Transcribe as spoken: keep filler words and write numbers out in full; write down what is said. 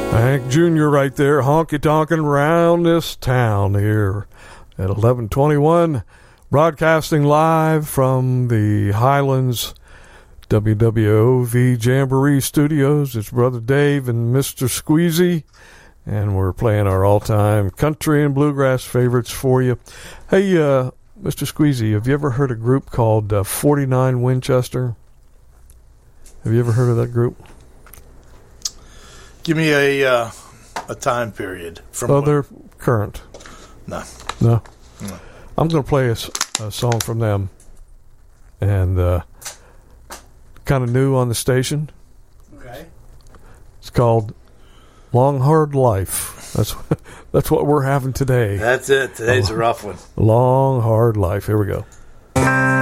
Hank Junior right there, honky-tonkin' round this town here at eleven twenty-one, broadcasting live from the Highlands W W O V Jamboree Studios. It's Brother Dave and Mister Squeezy, and we're playing our all-time country and bluegrass favorites for you. Hey, uh, Mister Squeezy, have you ever heard a group called uh, forty-nine Winchester? Have you ever heard of that group? Give me a uh, a time period. From oh, when? they're current. No. No? No. I'm going to play a, a song from them. And uh, kind of new on the station. Okay. It's called Long Hard Life. That's, that's what we're having today. That's it. Today's a rough one. Long Hard Life. Here we go.